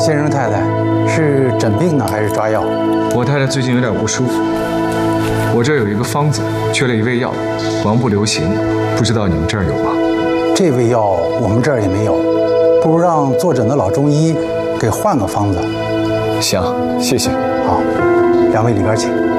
先生太太是诊病呢，还是抓药？ 我太太最近有点不舒服，我这儿有一个方子，缺了一味药，王不留行，不知道你们这儿有吗？ 这味药我们这儿也没有，不如让坐诊的老中医给换个方子。 行，谢谢。 好，两位里边请。